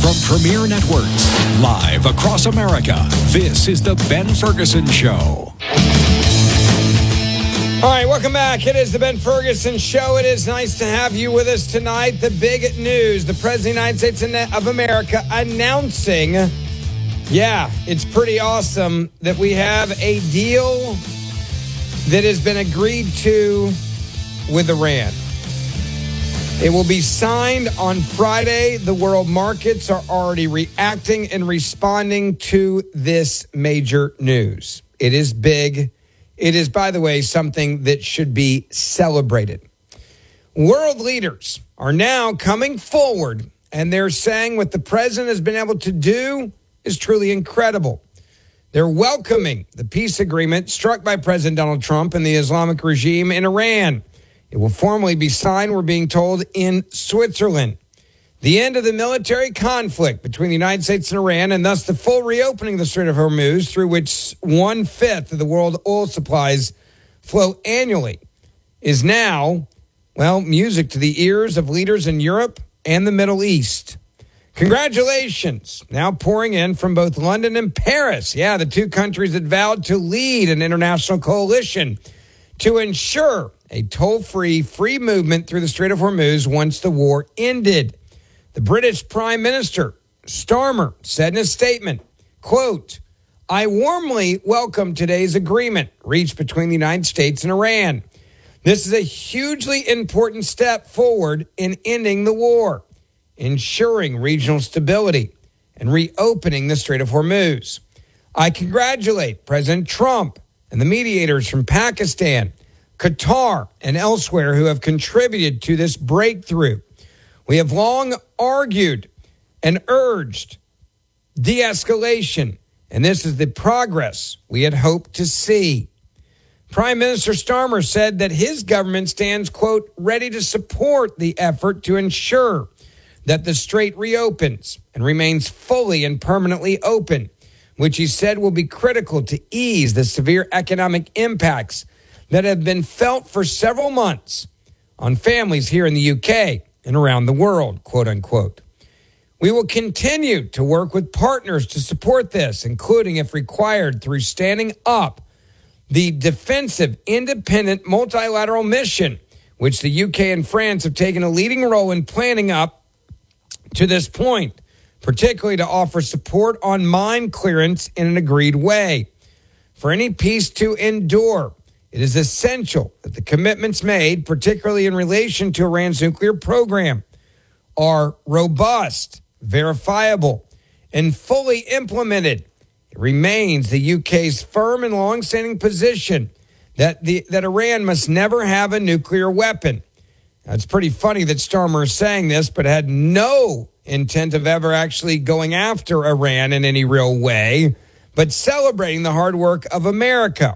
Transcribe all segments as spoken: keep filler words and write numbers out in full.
From Premier Networks, live across America, this is The Ben Ferguson Show. All right, welcome back. It is The Ben Ferguson Show. It is nice to have you with us tonight. The big news, the President of the United States of America announcing, yeah, it's pretty awesome that we have a deal that has been agreed to with Iran. It will be signed on Friday. The world markets are already reacting and responding to this major news. It is big. It is, by the way, something that should be celebrated. World leaders are now coming forward, and they're saying what the president has been able to do is truly incredible. They're welcoming the peace agreement struck by President Donald Trump and the Islamic regime in Iran. It will formally be signed, we're being told, in Switzerland. The end of the military conflict between the United States and Iran, and thus the full reopening of the Strait of Hormuz, through which one-fifth of the world oil supplies flow annually, is now, well, music to the ears of leaders in Europe and the Middle East. Congratulations, now pouring in from both London and Paris. Yeah, the two countries that vowed to lead an international coalition to ensure a toll-free, free movement through the Strait of Hormuz once the war ended. The British Prime Minister, Starmer, said in a statement, quote, I warmly welcome today's agreement reached between the United States and Iran. This is a hugely important step forward in ending the war, ensuring regional stability, and reopening the Strait of Hormuz. I congratulate President Trump and the mediators from Pakistan, Qatar, and elsewhere who have contributed to this breakthrough. We have long argued and urged de-escalation, and this is the progress we had hoped to see. Prime Minister Starmer said that his government stands, quote, ready to support the effort to ensure that the strait reopens and remains fully and permanently open, which he said will be critical to ease the severe economic impacts that have been felt for several months on families here in the U K and around the world, quote unquote. We will continue to work with partners to support this, including, if required, through standing up the defensive, independent, multilateral mission, which the U K and France have taken a leading role in planning up to this point, particularly to offer support on mine clearance in an agreed way. For any peace to endure, it is essential that the commitments made, particularly in relation to Iran's nuclear program, are robust, verifiable, and fully implemented. It remains the U K's firm and long-standing position that the that Iran must never have a nuclear weapon. Now, it's pretty funny that Starmer is saying this, but had no intent of ever actually going after Iran in any real way, but celebrating the hard work of America.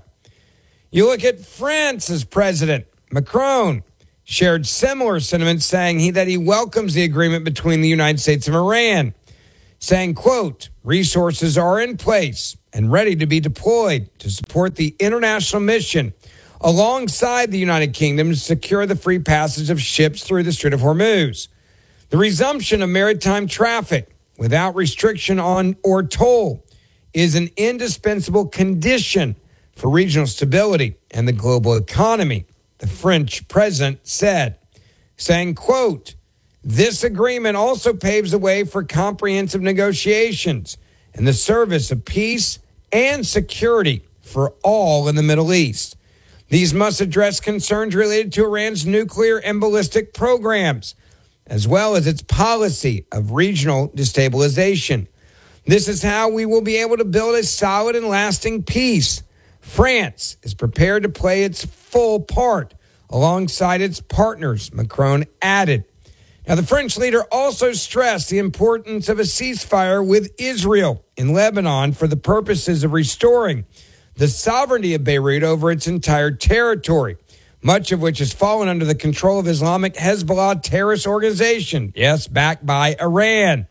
You look at France's president, Macron, shared similar sentiments, saying he, that he welcomes the agreement between the United States and Iran, saying, quote, resources are in place and ready to be deployed to support the international mission alongside the United Kingdom to secure the free passage of ships through the Strait of Hormuz. The resumption of maritime traffic without restriction on or toll is an indispensable condition for regional stability and the global economy, the French president said, saying, quote, this agreement also paves the way for comprehensive negotiations in the service of peace and security for all in the Middle East. These must address concerns related to Iran's nuclear and ballistic programs, as well as its policy of regional destabilization. This is how we will be able to build a solid and lasting peace. France is prepared to play its full part alongside its partners, Macron added. Now, the French leader also stressed the importance of a ceasefire with Israel in Lebanon for the purposes of restoring the sovereignty of Beirut over its entire territory, much of which has fallen under the control of Islamic Hezbollah terrorist organization, yes, backed by Iran.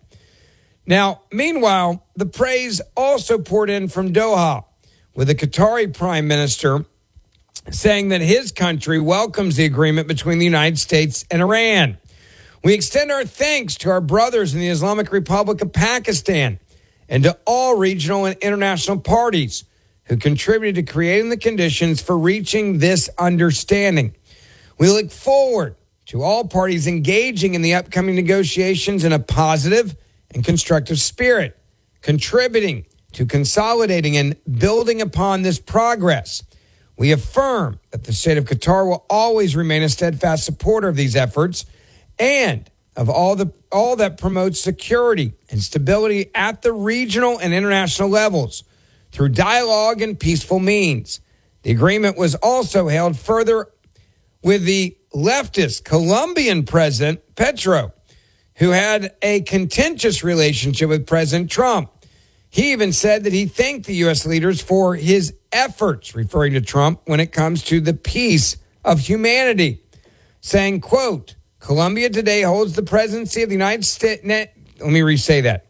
Now, meanwhile, the praise also poured in from Doha, with the Qatari prime minister saying that his country welcomes the agreement between the United States and Iran. We extend our thanks to our brothers in the Islamic Republic of Pakistan and to all regional and international parties who contributed to creating the conditions for reaching this understanding. We look forward to all parties engaging in the upcoming negotiations in a positive and constructive spirit, contributing to consolidating and building upon this progress. We affirm that the state of Qatar will always remain a steadfast supporter of these efforts and of all the all that promotes security and stability at the regional and international levels through dialogue and peaceful means. The agreement was also held further with the leftist Colombian president, Petro, who had a contentious relationship with President Trump. He even said that he thanked the U S leaders for his efforts, referring to Trump, when it comes to the peace of humanity, saying, quote, Colombia today holds the presidency of the United States. Let me re-say that.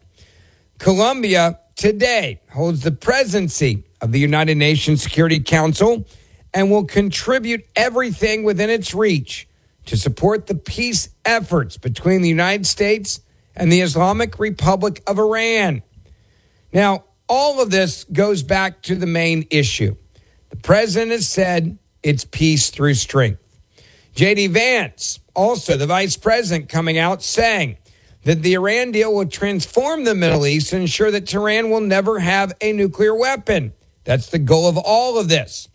Colombia today holds the presidency of the United Nations Security Council and will contribute everything within its reach to support the peace efforts between the United States and the Islamic Republic of Iran. Now, all of this goes back to the main issue. The president has said it's peace through strength. J D Vance, also the vice president, coming out saying that the Iran deal will transform the Middle East and ensure that Tehran will never have a nuclear weapon. That's the goal of all of this.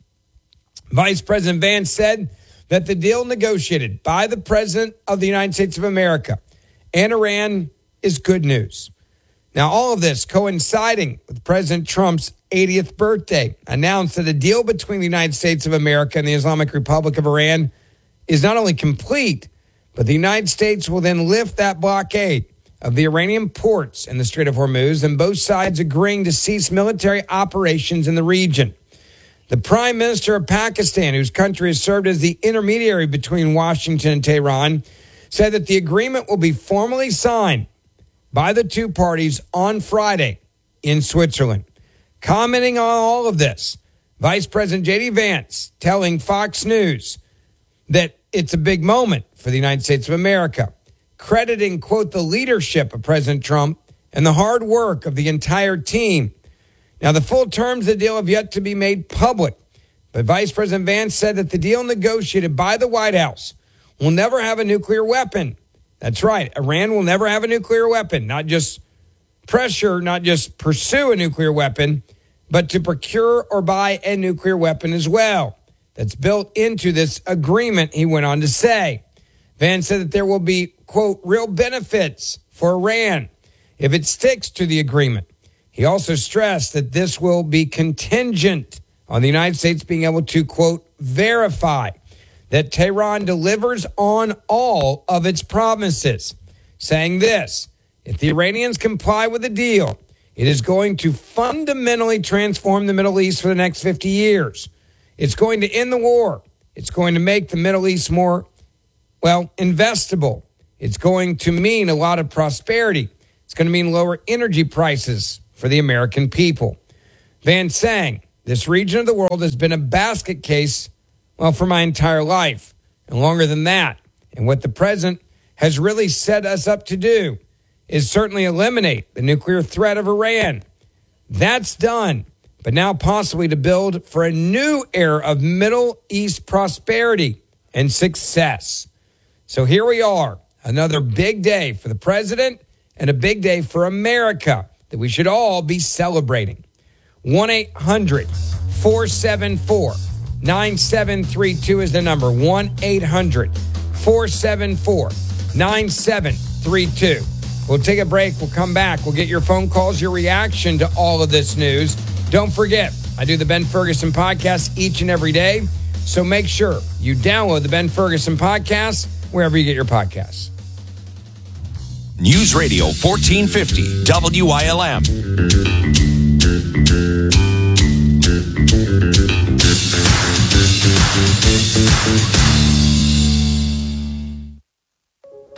Vice President Vance said that the deal negotiated by the President of the United States of America and Iran is good news. Now, all of this coinciding with President Trump's eightieth birthday, announced that a deal between the United States of America and the Islamic Republic of Iran is not only complete, but the United States will then lift that blockade of the Iranian ports in the Strait of Hormuz, and both sides agreeing to cease military operations in the region. The Prime Minister of Pakistan, whose country has served as the intermediary between Washington and Tehran, said that the agreement will be formally signed by the two parties on Friday in Switzerland. Commenting on all of this, Vice President J D Vance telling Fox News that it's a big moment for the United States of America, crediting, quote, the leadership of President Trump and the hard work of the entire team. Now, the full terms of the deal have yet to be made public, but Vice President Vance said that the deal negotiated by the White House will never have a nuclear weapon. That's right. Iran will never have a nuclear weapon, not just pressure, not just pursue a nuclear weapon, but to procure or buy a nuclear weapon as well. That's built into this agreement, he went on to say. Vance said that there will be, quote, real benefits for Iran if it sticks to the agreement. He also stressed that this will be contingent on the United States being able to, quote, verify that Tehran delivers on all of its promises, saying this: if the Iranians comply with the deal, it is going to fundamentally transform the Middle East for the next fifty years. It's going to end the war. It's going to make the Middle East more, well, investable. It's going to mean a lot of prosperity. It's going to mean lower energy prices for the American people. Vance saying, this region of the world has been a basket case, well, for my entire life, and longer than that. And what the president has really set us up to do is certainly eliminate the nuclear threat of Iran. That's done. But now possibly to build for a new era of Middle East prosperity and success. So here we are, another big day for the president and a big day for America that we should all be celebrating. one eight hundred four seven four nine seven three two is the number. one eight hundred four seven four nine seven three two. We'll take a break. We'll come back. We'll get your phone calls, your reaction to all of this news. Don't forget, I do the Ben Ferguson podcast each and every day. So make sure you download the Ben Ferguson podcast wherever you get your podcasts. News Radio fourteen fifty W I L M.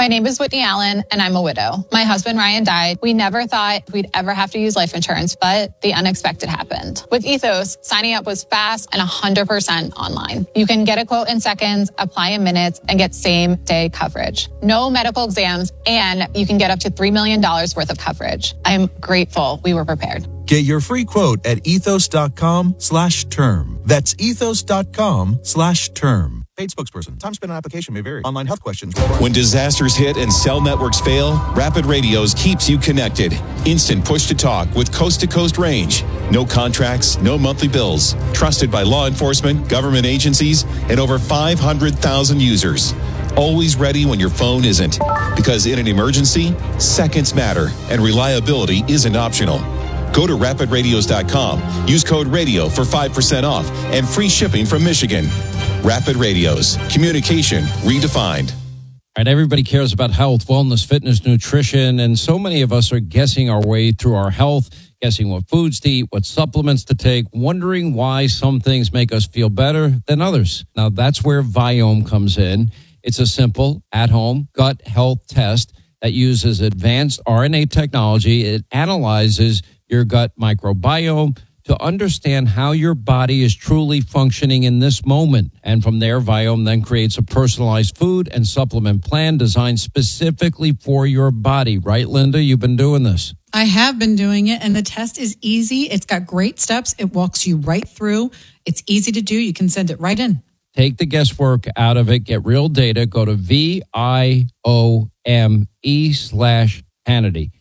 My name is Whitney Allen, and I'm a widow. My husband, Ryan, died. We never thought we'd ever have to use life insurance, but the unexpected happened. With Ethos, signing up was fast and one hundred percent online. You can get a quote in seconds, apply in minutes, and get same-day coverage. No medical exams, and you can get up to three million dollars worth of coverage. I'm grateful we were prepared. Get your free quote at ethos.com slash term. That's ethos.com slash term. Paid spokesperson. Time spent on application may vary. Online health questions. When disasters hit and cell networks fail, Rapid Radios keeps you connected. Instant push-to-talk with coast-to-coast range. No contracts, no monthly bills. Trusted by law enforcement, government agencies, and over five hundred thousand users. Always ready when your phone isn't. Because in an emergency, seconds matter, and reliability isn't optional. Go to rapid radios dot com. Use code RADIO for five percent off and free shipping from Michigan. Rapid Radios. Communication redefined. All right, everybody cares about health, wellness, fitness, nutrition, and so many of us are guessing our way through our health, guessing what foods to eat, what supplements to take, wondering why some things make us feel better than others. Now, that's where Viome comes in. It's a simple, at-home gut health test that uses advanced R N A technology. It analyzes your gut microbiome to understand how your body is truly functioning in this moment. And from there, Viome then creates a personalized food and supplement plan designed specifically for your body. Right, Linda? You've been doing this. I have been doing it, and the test is easy. It's got great steps. It walks you right through. It's easy to do. You can send it right in. Take the guesswork out of it. Get real data. Go to V I O M E slash Hannity.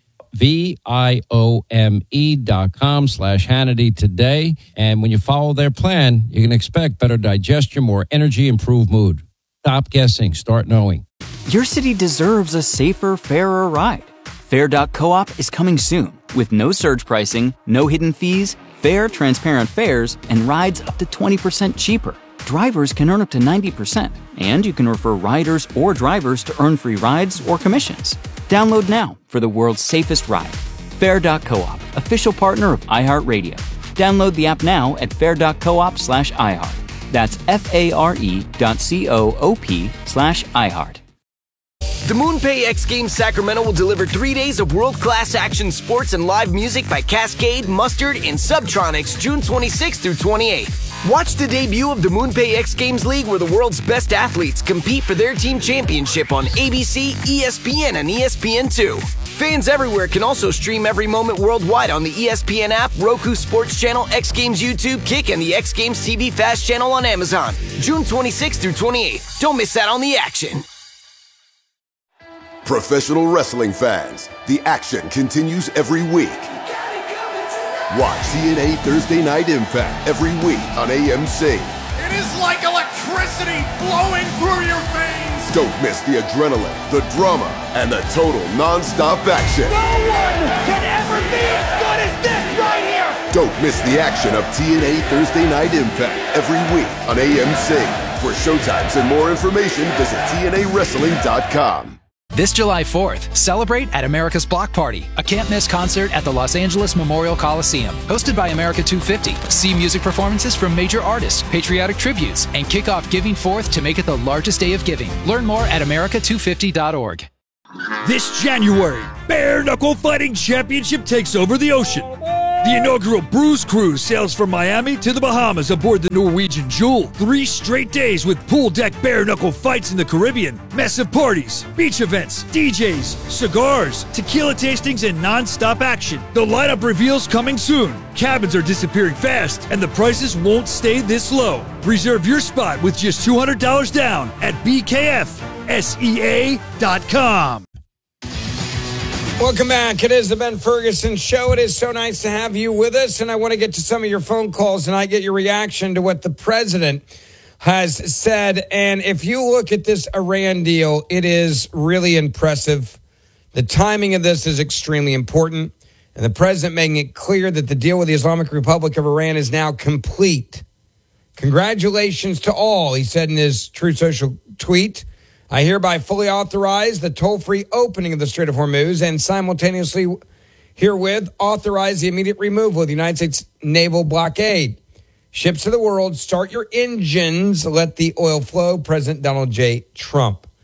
V-I-O-M-E dot com slash Hannity today. And when you follow their plan, you can expect better digestion, more energy, improved mood. Stop guessing. Start knowing. Your city deserves a safer, fairer ride. Fair dot coop is coming soon with no surge pricing, no hidden fees, fair, transparent fares, and rides up to twenty percent cheaper. Drivers can earn up to ninety percent, and you can refer riders or drivers to earn free rides or commissions. Download now for the world's safest ride. Fair dot coop, official partner of iHeartRadio. Download the app now at fair dot coop slash iHeart. That's F-A-R-E dot C-O-O-P slash iHeart. The MoonPay X Games Sacramento will deliver three days of world-class action sports and live music by Cascade, Mustard, and Subtronics June twenty-sixth through twenty-eighth. Watch the debut of the MoonPay X Games League where the world's best athletes compete for their team championship on A B C, E S P N, and E S P N two. Fans everywhere can also stream every moment worldwide on the E S P N app, Roku Sports Channel, X Games YouTube, Kick, and the X Games T V Fast Channel on Amazon. June twenty-sixth through twenty-eighth. Don't miss out on the action. Professional wrestling fans, the action continues every week. Watch T N A Thursday Night Impact every week on A M C. It is like electricity flowing through your veins. Don't miss the adrenaline, the drama, and the total non-stop action. No one can ever be as good as this right here. Don't miss the action of T N A Thursday Night Impact every week on A M C. For showtimes and more information, visit T N A wrestling dot com. This July fourth, celebrate at America's Block Party, a can't-miss concert at the Los Angeles Memorial Coliseum. Hosted by America two fifty. See music performances from major artists, patriotic tributes, and kick off Giving Fourth to make it the largest day of giving. Learn more at America two fifty dot org. This January, Bare Knuckle Fighting Championship takes over the ocean. The inaugural Bruise Cruise sails from Miami to the Bahamas aboard the Norwegian Jewel. Three straight days with pool deck bare knuckle fights in the Caribbean, massive parties, beach events, D Js, cigars, tequila tastings, and non-stop action. The lineup reveals coming soon. Cabins are disappearing fast, and the prices won't stay this low. Reserve your spot with just two hundred dollars down at B K F S E A dot com. Welcome back. It is the Ben Ferguson Show. It is so nice to have you with us, and I want to get to some of your phone calls, and I get your reaction to what the president has said. And if you look at this Iran deal, it is really impressive. The timing of this is extremely important, and the president making it clear that the deal with the Islamic Republic of Iran is now complete. Congratulations to all, he said in his Truth Social tweet. I hereby fully authorize the toll-free opening of the Strait of Hormuz and simultaneously herewith authorize the immediate removal of the United States naval blockade. Ships of the world, start your engines, let the oil flow. President Donald J. Trump.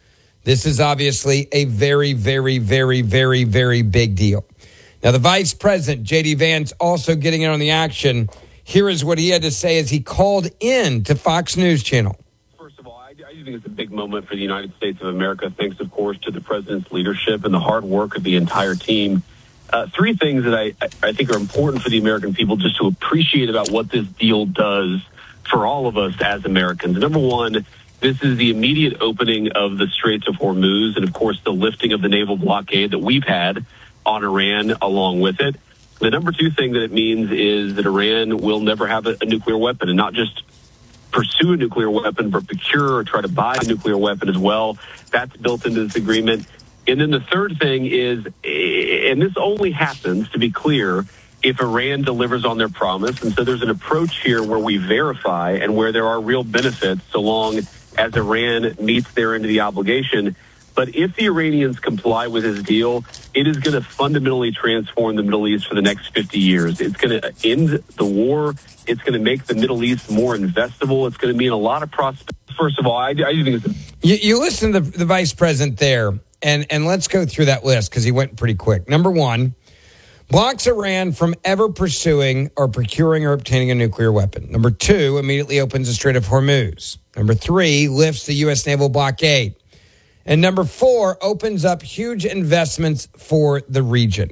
This is obviously a very, very, very, very, very big deal. Now, the vice president, J D. Vance, also getting in on the action. Here is what he had to say as he called in to Fox News Channel. First of all, I, I think it's a big moment for the United States of America. Thanks, of course, to the president's leadership and the hard work of the entire team. Uh, three things that I, I think are important for the American people just to appreciate about what this deal does for all of us as Americans. Number one, this is the immediate opening of the Straits of Hormuz and, of course, the lifting of the naval blockade that we've had on Iran along with it. The number two thing that it means is that Iran will never have a, a nuclear weapon, and not just pursue a nuclear weapon, but procure or try to buy a nuclear weapon as well. That's built into this agreement. And then the third thing is, and this only happens, to be clear, if Iran delivers on their promise. And so there's an approach here where we verify and where there are real benefits so long as Iran meets their end of the obligation. But if the Iranians comply with this deal, it is going to fundamentally transform the Middle East for the next fifty years. It's going to end the war. It's going to make the Middle East more investable. It's going to mean a lot of prospects. First of all, I, I think it's... You, you listen to the, the vice president there, and, and let's go through that list because he went pretty quick. Number one, blocks Iran from ever pursuing or procuring or obtaining a nuclear weapon. Number two, immediately opens the Strait of Hormuz. Number three, lifts the U S naval blockade. And number four, opens up huge investments for the region.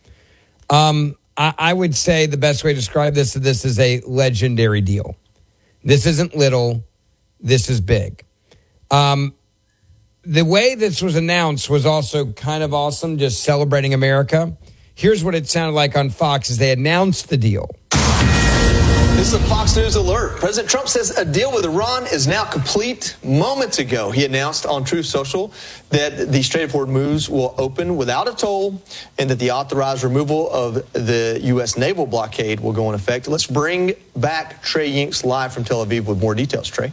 Um, I, I would say the best way to describe this is this is a legendary deal. This isn't little. This is big. Um, the way this was announced was also kind of awesome, just celebrating America. Here's what it sounded like on Fox as they announced the deal. This is a Fox News alert. President Trump says a deal with Iran is now complete. Moments ago, he announced on Truth Social that the Strait of Hormuz will open without a toll and that the authorized removal of the U S naval blockade will go in effect. Let's bring back Trey Yinks live from Tel Aviv with more details. Trey.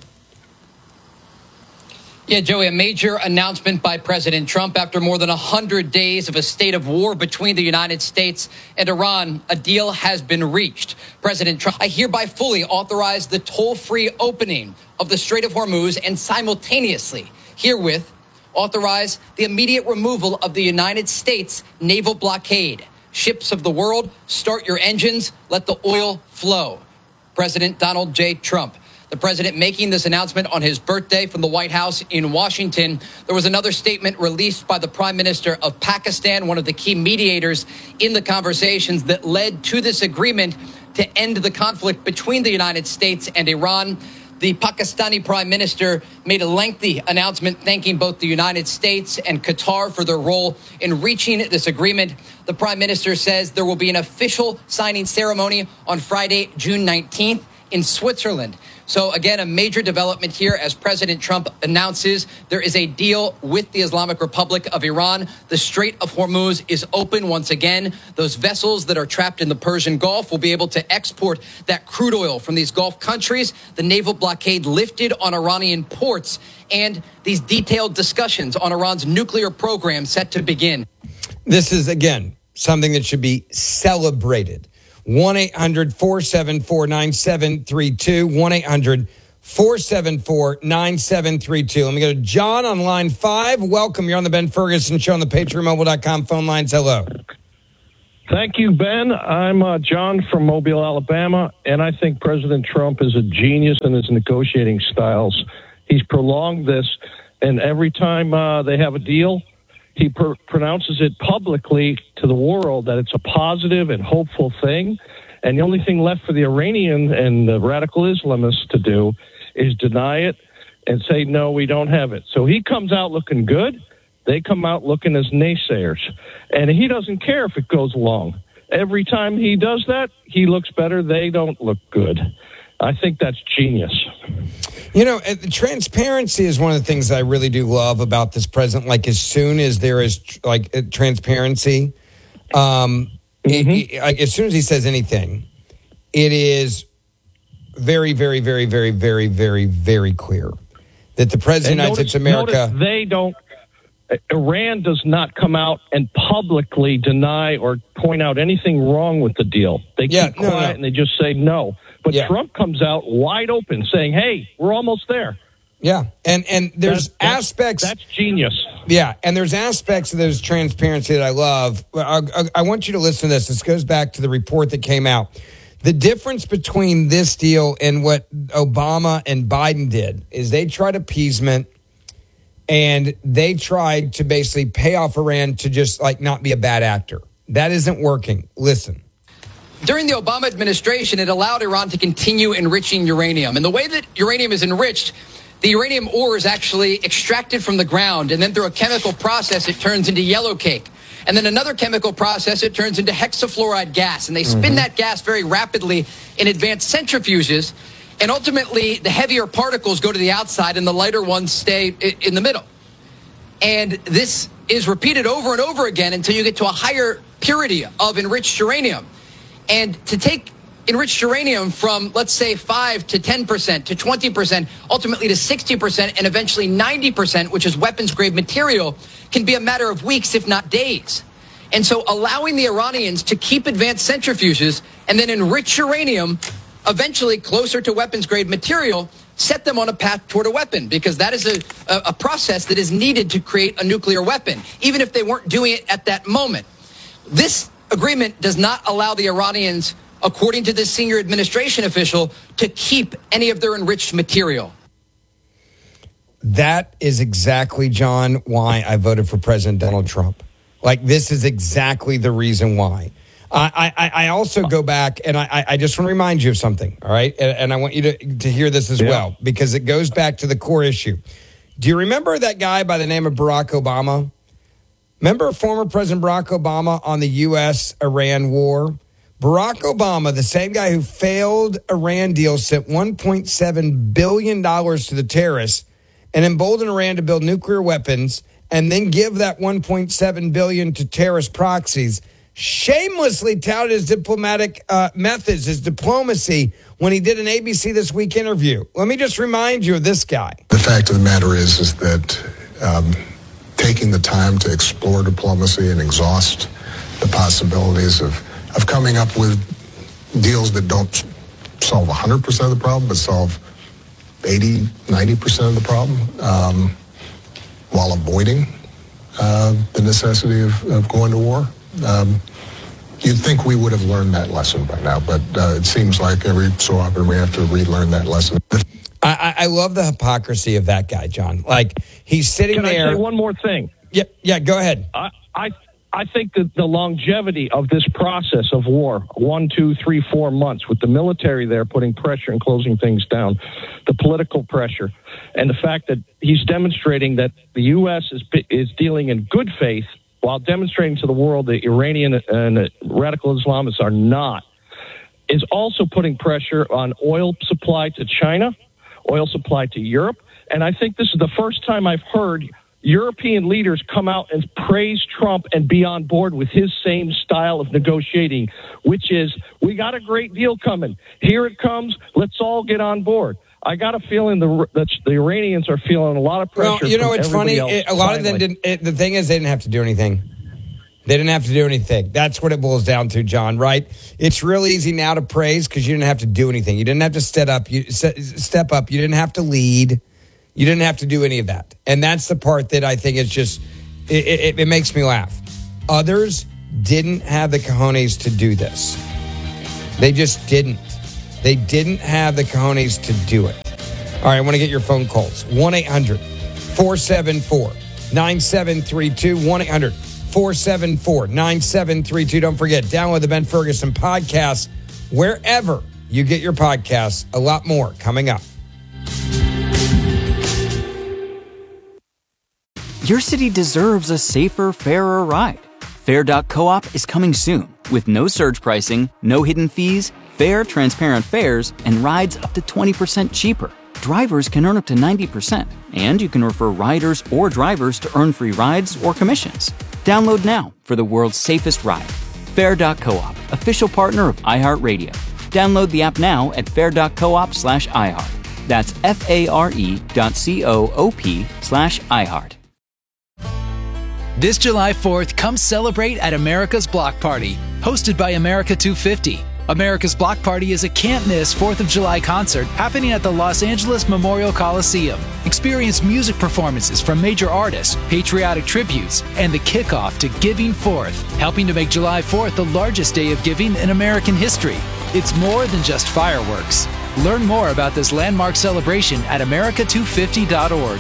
Yeah, Joey, a major announcement by President Trump after more than one hundred days of a state of war between the United States and Iran. A deal has been reached. President Trump, I hereby fully authorize the toll-free opening of the Strait of Hormuz and simultaneously herewith authorize the immediate removal of the United States naval blockade. Ships of the world, start your engines, let the oil flow. President Donald J. Trump. The president making this announcement on his birthday from the White House in Washington. There was another statement released by the Prime Minister of Pakistan, one of the key mediators in the conversations that led to this agreement to end the conflict between the United States and Iran. The Pakistani Prime Minister made a lengthy announcement thanking both the United States and Qatar for their role in reaching this agreement. The Prime Minister says there will be an official signing ceremony on Friday, June nineteenth in Switzerland. So, again, a major development here as President Trump announces there is a deal with the Islamic Republic of Iran. The Strait of Hormuz is open once again. Those vessels that are trapped in the Persian Gulf will be able to export that crude oil from these Gulf countries. The naval blockade lifted on Iranian ports, and these detailed discussions on Iran's nuclear program set to begin. This is, again, something that should be celebrated. one eight hundred four seven four nine seven three two. one eight hundred four seven four nine seven three two. Let me go to John on line five. Welcome. You're on the Ben Ferguson Show on the Patriot Mobile dot com phone lines. Hello. Thank you, Ben. I'm uh, John from Mobile, Alabama, and I think President Trump is a genius in his negotiating styles. He's prolonged this, and every time uh, they have a deal, he pr- pronounces it publicly to the world that it's a positive and hopeful thing. And the only thing left for the Iranian and the radical Islamists to do is deny it and say, no, we don't have it. So he comes out looking good. They come out looking as naysayers. And he doesn't care if it goes along. Every time he does that, he looks better. They don't look good. I think that's genius. You know, transparency is one of the things I really do love about this president. Like, as soon as there is, like, transparency, um, mm-hmm. it, it, like, as soon as he says anything, it is very, very, very, very, very, very, very clear that the president of the United States of America... They don't... Iran does not come out and publicly deny or point out anything wrong with the deal. They keep yeah, quiet no, no. and they just say no. But yeah. Trump comes out wide open saying, hey, we're almost there. Yeah, and and there's That's- that's- aspects. That's genius. Yeah, and there's aspects of those transparency that I love. I, I, I want you to listen to this. This goes back to the report that came out. The difference between this deal and what Obama and Biden did is they tried appeasement, and they tried to basically pay off Iran to just like not be a bad actor. That isn't working. Listen. During the Obama administration, it allowed Iran to continue enriching uranium. And the way that uranium is enriched, the uranium ore is actually extracted from the ground, and then through a chemical process, it turns into yellow cake. And then another chemical process, it turns into hexafluoride gas. And they spin Mm-hmm. that gas very rapidly in advanced centrifuges. And ultimately, the heavier particles go to the outside and the lighter ones stay i- in the middle. And this is repeated over and over again until you get to a higher purity of enriched uranium. And to take enriched uranium from, let's say, five to ten percent to twenty percent, ultimately to sixty percent, and eventually ninety percent, which is weapons-grade material, can be a matter of weeks, if not days. And so allowing the Iranians to keep advanced centrifuges and then enrich uranium, eventually closer to weapons-grade material, set them on a path toward a weapon, because that is a, a, a process that is needed to create a nuclear weapon, even if they weren't doing it at that moment. This agreement does not allow the Iranians, according to this senior administration official, to keep any of their enriched material. That is exactly, John, why I voted for President Donald Trump. Like, this is exactly the reason why. I, I, I also go back, and I, I just want to remind you of something, all right? And, and I want you to, to hear this as Yeah. well, because it goes back to the core issue. Do you remember that guy by the name of Barack Obama? Remember former President Barack Obama on the U S Iran war? Barack Obama, the same guy who failed Iran deal, sent one point seven billion dollars to the terrorists and emboldened Iran to build nuclear weapons and then give that one point seven billion dollars to terrorist proxies. Shamelessly touted his diplomatic uh, methods, his diplomacy, when he did an A B C This Week interview. Let me just remind you of this guy. The fact of the matter is, is that um, taking the time to explore diplomacy and exhaust the possibilities of, of coming up with deals that don't solve one hundred percent of the problem, but solve eighty, ninety percent of the problem, um, while avoiding uh, the necessity of, of going to war. Um, you'd think we would have learned that lesson by now, but uh, it seems like every so often we have to relearn that lesson. I, I love the hypocrisy of that guy, John. Like, he's sitting Can there. I say one more thing? Yeah, yeah. Go ahead. I, I, I think that the longevity of this process of war, one, two, three, four months, with the military there putting pressure and closing things down, the political pressure, and the fact that he's demonstrating that the U S is is dealing in good faith while demonstrating to the world that Iranian and radical Islamists are not, is also putting pressure on oil supply to China, oil supply to Europe. And I think this is the first time I've heard European leaders come out and praise Trump and be on board with his same style of negotiating, which is, we got a great deal coming. Here it comes. Let's all get on board. I got a feeling the that the Iranians are feeling a lot of pressure. Well, you know, from it's funny. everybody else It, a lot of them finally. didn't. It, the thing is, they didn't have to do anything. They didn't have to do anything. That's what it boils down to, John. Right? It's real easy now to praise because you didn't have to do anything. You didn't have to step up. You se- step up. You didn't have to lead. You didn't have to do any of that. And that's the part that I think is just it, it, it makes me laugh. Others didn't have the cojones to do this. They just didn't. They didn't have the cojones to do it. All right, I want to get your phone calls. one eight hundred four seven four nine seven three two. one eight hundred four seven four nine seven three two. Don't forget, download the Ben Ferguson podcast wherever you get your podcasts. A lot more coming up. Your city deserves a safer, fairer ride. Fair dot coop is coming soon with no surge pricing, no hidden fees, fair, transparent fares, and rides up to twenty percent cheaper. Drivers can earn up to ninety percent, and you can refer riders or drivers to earn free rides or commissions. Download now for the world's safest ride. Fair dot coop, official partner of iHeartRadio. Download the app now at fair dot coop slash iHeart. That's F-A-R-E dot C-O-O-P slash iHeart. This July fourth, come celebrate at America's Block Party, hosted by America two fifty. America's Block Party is a can't-miss fourth of July concert happening at the Los Angeles Memorial Coliseum. Experience music performances from major artists, patriotic tributes, and the kickoff to Giving Fourth, helping to make July fourth the largest day of giving in American history. It's more than just fireworks. Learn more about this landmark celebration at America two fifty dot org.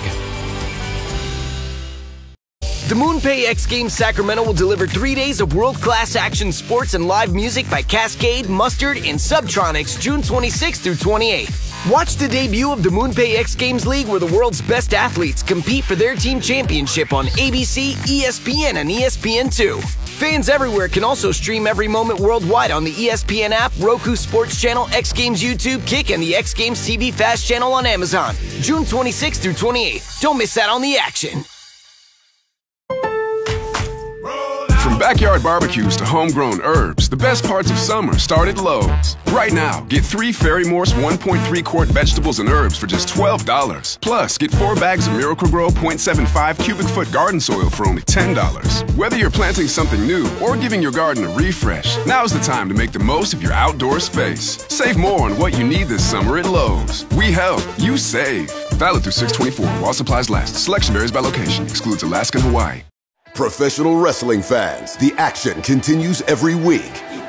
The MoonPay X Games Sacramento will deliver three days of world-class action sports and live music by Cascade, Mustard, and Subtronics June twenty-sixth through twenty-eighth. Watch the debut of the MoonPay X Games League, where the world's best athletes compete for their team championship on A B C, E S P N, and E S P N two. Fans everywhere can also stream every moment worldwide on the E S P N app, Roku Sports Channel, X Games YouTube, Kick, and the X Games T V Fast Channel on Amazon. June twenty-sixth through twenty-eighth. Don't miss out on the action. From backyard barbecues to homegrown herbs, the best parts of summer start at Lowe's. Right now, get three Fairy Morse one point three quart vegetables and herbs for just twelve dollars. Plus, get four bags of Miracle-Gro point seven five cubic foot garden soil for only ten dollars. Whether you're planting something new or giving your garden a refresh, now's the time to make the most of your outdoor space. Save more on what you need this summer at Lowe's. We help, you save. Valid through six twenty-four while supplies last. Selection varies by location. Excludes Alaska and Hawaii. Professional wrestling fans, the action continues every week.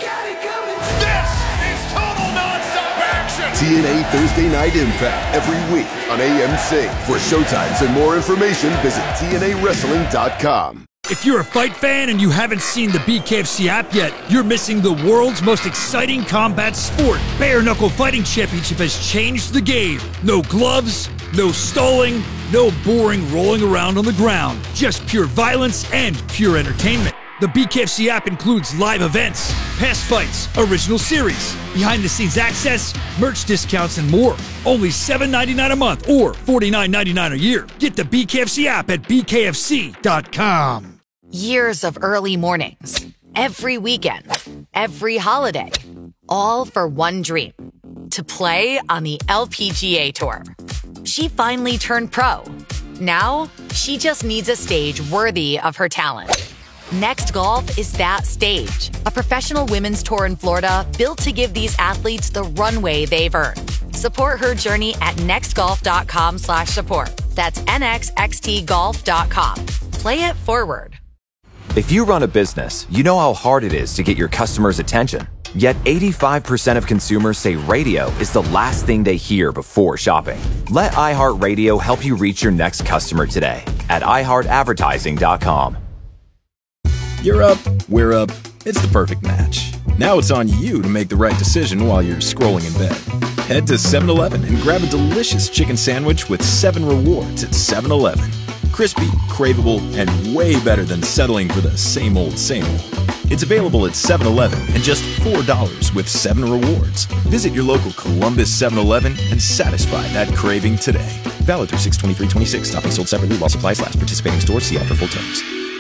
This is total nonstop action! T N A Thursday Night Impact every week on A M C. For showtimes and more information, visit T N A wrestling dot com. If you're a fight fan and you haven't seen the B K F C app yet, you're missing the world's most exciting combat sport. Bare Knuckle Fighting Championship has changed the game. No gloves, no stalling, no boring rolling around on the ground. Just pure violence and pure entertainment. The B K F C app includes live events, past fights, original series, behind-the-scenes access, merch discounts, and more. Only seven ninety-nine a month or forty-nine ninety-nine a year. Get the B K F C app at B K F C dot com. Years of early mornings, every weekend, every holiday, all for one dream, to play on the L P G A Tour. She finally turned pro. Now, she just needs a stage worthy of her talent. Next Golf is that stage, a professional women's tour in Florida built to give these athletes the runway they've earned. Support her journey at nextgolf.com slash support. That's nxxt golf dot com. Play it forward. If you run a business, you know how hard it is to get your customers' attention. Yet eighty-five percent of consumers say radio is the last thing they hear before shopping. Let iHeartRadio help you reach your next customer today at i heart advertising dot com. You're up, we're up. It's the perfect match. Now it's on you to make the right decision while you're scrolling in bed. Head to seven eleven and grab a delicious chicken sandwich with seven rewards at seven eleven. Crispy, craveable, and way better than settling for the same old, same old. It's available at seven eleven and just four dollars with seven rewards. Visit your local Columbus seven eleven and satisfy that craving today. Valid through six twenty-three twenty-six. Not being sold separately while supplies last. Participating stores, see app for full terms.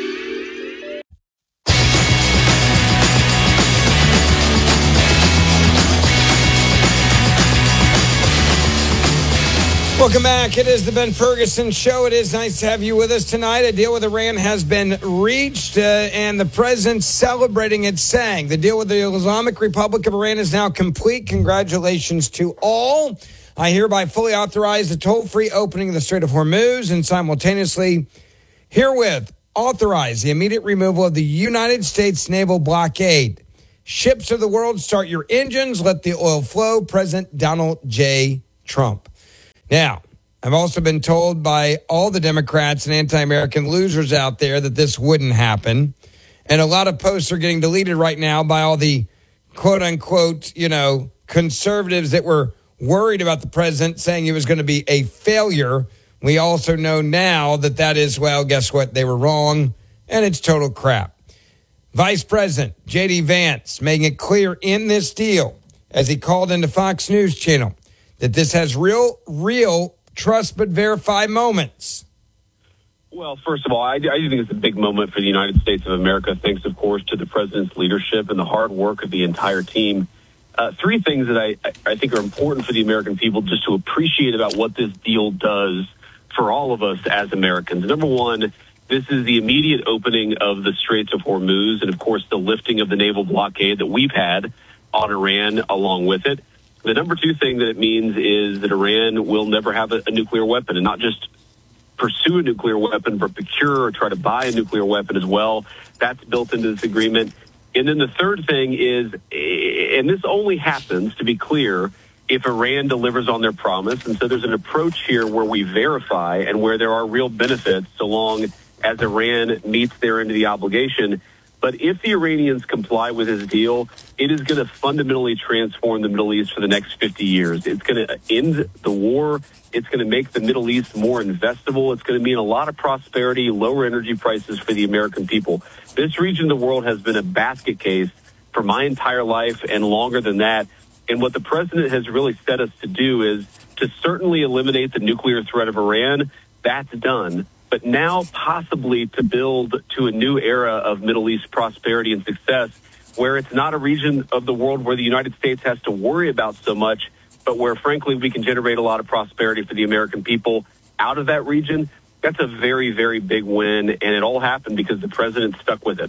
Welcome back. It is the Ben Ferguson Show. It is nice to have you with us tonight. A deal with Iran has been reached, uh, and the president celebrating it, saying the deal with the Islamic Republic of Iran is now complete. Congratulations to all. I hereby fully authorize the toll-free opening of the Strait of Hormuz and simultaneously herewith authorize the immediate removal of the United States naval blockade. Ships of the world, start your engines. Let the oil flow. President Donald J. Trump. Now, I've also been told by all the Democrats and anti-American losers out there that this wouldn't happen. And a lot of posts are getting deleted right now by all the quote-unquote, you know, conservatives that were worried about the president saying he was going to be a failure. We also know now that that is, well, guess what? They were wrong, and it's total crap. Vice President J D. Vance making it clear in this deal, as he called into Fox News Channel, that this has real, real trust but verify moments. Well, first of all, I, I think it's a big moment for the United States of America, thanks, of course, to the president's leadership and the hard work of the entire team. Uh, three things that I, I think are important for the American people just to appreciate about what this deal does for all of us as Americans. Number one, this is the immediate opening of the Straits of Hormuz and, of course, the lifting of the naval blockade that we've had on Iran along with it. The number two thing that it means is that Iran will never have a, a nuclear weapon, and not just pursue a nuclear weapon, but procure or try to buy a nuclear weapon as well. That's built into this agreement. And then the third thing is, and this only happens, to be clear, if Iran delivers on their promise. And so there's an approach here where we verify and where there are real benefits so long as Iran meets their end of the obligation. But if the Iranians comply with this deal, it is going to fundamentally transform the Middle East for the next fifty years. It's going to end the war. It's going to make the Middle East more investable. It's going to mean a lot of prosperity, lower energy prices for the American people. This region of the world has been a basket case for my entire life and longer than that. And what the president has really set us to do is to certainly eliminate the nuclear threat of Iran. That's done. But now possibly to build to a new era of Middle East prosperity and success, where it's not a region of the world where the United States has to worry about so much, but where, frankly, we can generate a lot of prosperity for the American people out of that region. That's a very, very big win, and it all happened because the president stuck with it.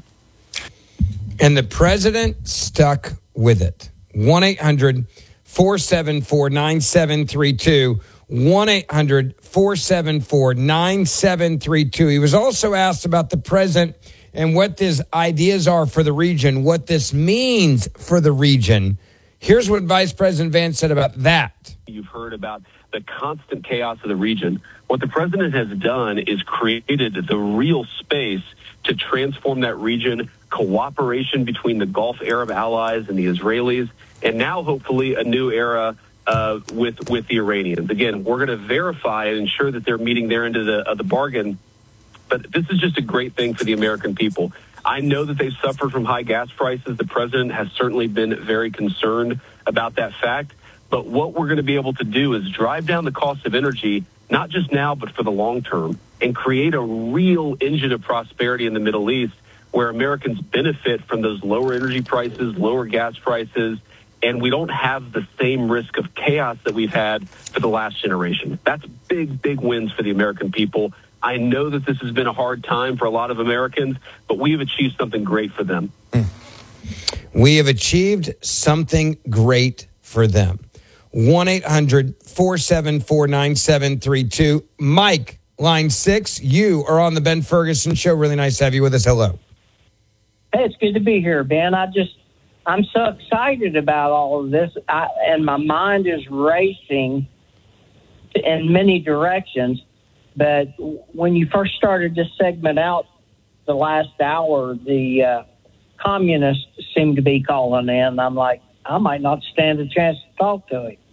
And the president stuck with it. one eight hundred four seven four nine seven three two. one eight hundred four seven four nine seven three two. He was also asked about the president and what his ideas are for the region, what this means for the region. Here's what Vice President Vance said about that. You've heard about the constant chaos of the region. What the president has done is created the real space to transform that region, cooperation between the Gulf Arab allies and the Israelis, and now hopefully a new era Uh, with with the Iranians. Again, we're going to verify and ensure that they're meeting their end of the, of the bargain. But this is just a great thing for the American people. I know that they've suffered from high gas prices. The president has certainly been very concerned about that fact. But what we're going to be able to do is drive down the cost of energy, not just now, but for the long term, and create a real engine of prosperity in the Middle East where Americans benefit from those lower energy prices, lower gas prices, and we don't have the same risk of chaos that we've had for the last generation. That's big, big wins for the American people. I know that this has been a hard time for a lot of Americans, but we have achieved something great for them. We have achieved something great for them. one eight hundred four seven four nine seven three two. Mike, line six, you are on the Ben Ferguson Show. Really nice to have you with us. Hello. Hey, it's good to be here, Ben. I just... I'm so excited about all of this, I, and my mind is racing in many directions. But when you first started this segment out the last hour, the uh, communists seemed to be calling in. I'm like, I might not stand a chance to talk to him.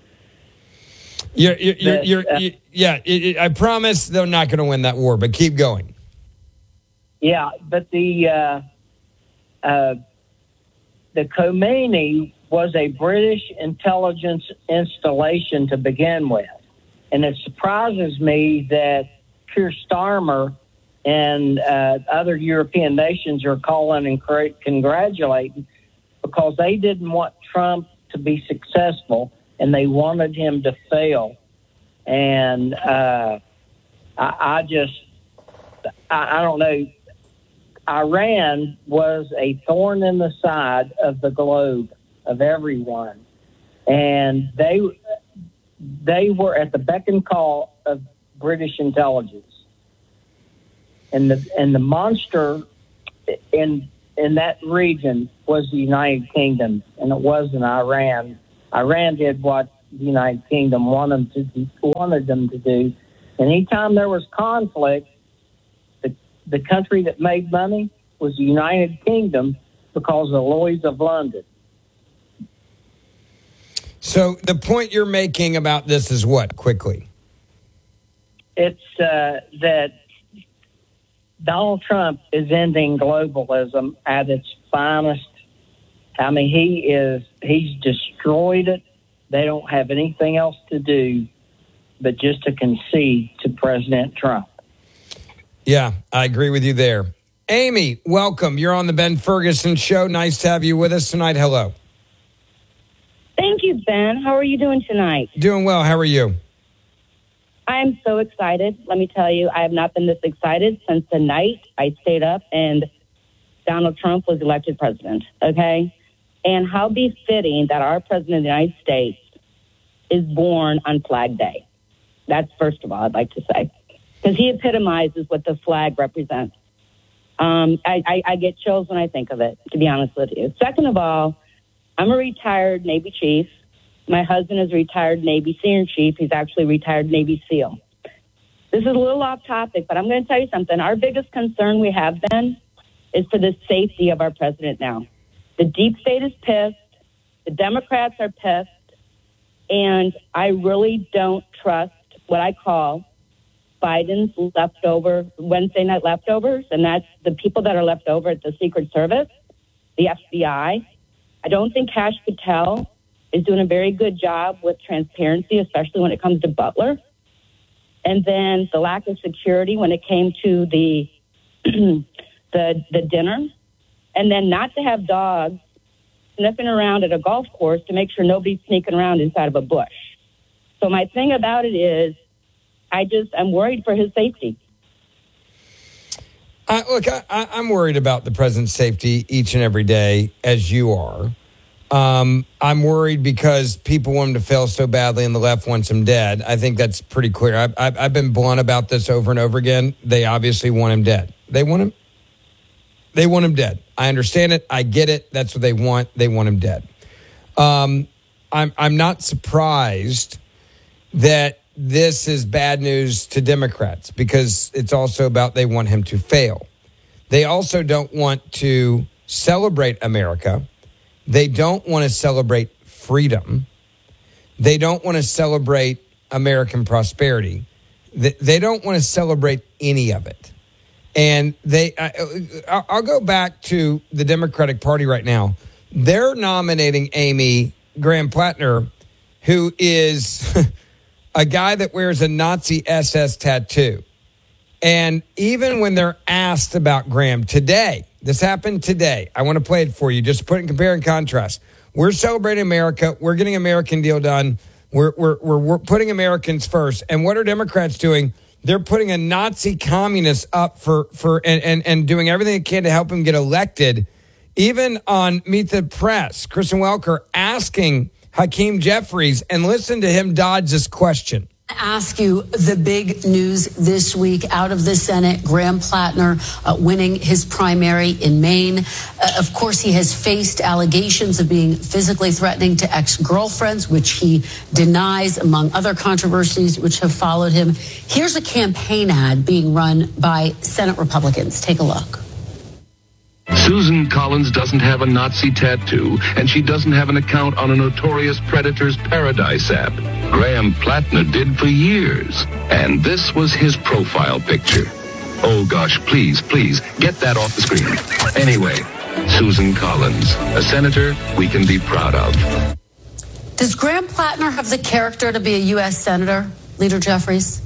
You're, you're, you're, but, you're, uh, you're yeah, it, it, I promise they're not going to win that war, but keep going. Yeah, but the... Uh, uh, The Khomeini was a British intelligence installation to begin with. And it surprises me that Keir Starmer and uh, other European nations are calling and congratulating because they didn't want Trump to be successful and they wanted him to fail. And uh, I, I just, I, I don't know. Iran was a thorn in the side of the globe of everyone, and they they were at the beck and call of British intelligence, and the and the monster in in that region was the United Kingdom, and it wasn't Iran. Iran did what the United Kingdom wanted them to wanted them to do. Anytime there was conflict, the country that made money was the United Kingdom because of Lloyd's of London. So the point you're making about this is what, quickly? It's uh, that Donald Trump is ending globalism at its finest. I mean, he is, he's destroyed it. They don't have anything else to do but just to concede to President Trump. Yeah, I agree with you there. Amy, welcome. You're on the Ben Ferguson Show. Nice to have you with us tonight. Hello. Thank you, Ben. How are you doing tonight? Doing well. How are you? I'm so excited. Let me tell you, I have not been this excited since the night I stayed up and Donald Trump was elected president, okay? And how befitting that our president of the United States is born on Flag Day. That's first of all, I'd like to say, because he epitomizes what the flag represents. Um, I, I, I get chills when I think of it, to be honest with you. Second of all, I'm a retired Navy chief. My husband is a retired Navy senior chief. He's actually a retired Navy SEAL. This is a little off topic, but I'm going to tell you something. Our biggest concern we have then is for the safety of our president now. The deep state is pissed. The Democrats are pissed. And I really don't trust what I call Biden's leftover, Wednesday night leftovers. And that's the people that are left over at the Secret Service, the F B I. I don't think Kash Patel is doing a very good job with transparency, especially when it comes to Butler. And then the lack of security when it came to the the the dinner. And then not to have dogs sniffing around at a golf course to make sure nobody's sneaking around inside of a bush. So my thing about it is, I just, I'm worried for his safety. Uh, look, I, I'm worried about the president's safety each and every day, as you are. Um, I'm worried because people want him to fail so badly and the left wants him dead. I think that's pretty clear. I've, I've, I've been blunt about this over and over again. They obviously want him dead. They want him. They want him dead. I understand it. I get it. That's what they want. They want him dead. Um, I'm I'm not surprised that this is bad news to Democrats because it's also about they want him to fail. They also don't want to celebrate America. They don't want to celebrate freedom. They don't want to celebrate American prosperity. They don't want to celebrate any of it. And they, I, I'll go back to the Democratic Party right now. They're nominating Amy Graham-Plattner, who is a guy that wears a Nazi S S tattoo. And even when they're asked about Graham today, this happened today. I want to play it for you, just to put it in compare and contrast. We're celebrating America. We're getting American deal done. We're, we're, we're, we're putting Americans first. And what are Democrats doing? They're putting a Nazi communist up for, for and, and, and doing everything they can to help him get elected. Even on Meet the Press, Kristen Welker asking Hakeem Jeffries, and listen to him dodge this question. Ask you the big news this week out of the Senate. Graham-Plattner uh, winning his primary in Maine. Uh, of course, he has faced allegations of being physically threatening to ex-girlfriends, which he denies, among other controversies which have followed him. Here's a campaign ad being run by Senate Republicans. Take a look. Susan Collins doesn't have a Nazi tattoo, and she doesn't have an account on a notorious predator's Paradise app. Graham-Plattner did for years, and this was his profile picture. Oh gosh, please, please, get that off the screen. Anyway, Susan Collins, a senator we can be proud of. Does Graham-Plattner have the character to be a U S senator, Leader Jeffries?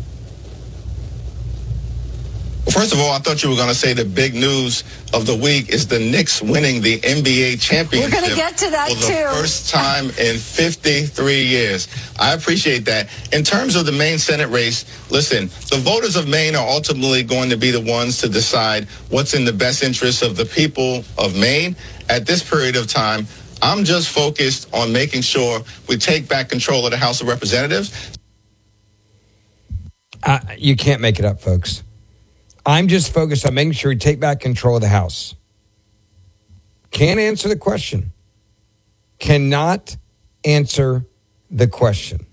First of all, I thought you were going to say the big news of the week is the Knicks winning the N B A championship. We're going to get to that, for the too. first time in fifty-three years. I appreciate that. In terms of the Maine Senate race, listen, the voters of Maine are ultimately going to be the ones to decide what's in the best interest of the people of Maine. At this period of time, I'm just focused on making sure we take back control of the House of Representatives. Uh, you can't make it up, folks. I'm just focused on making sure we take back control of the House. Can't answer the question. Cannot answer the question.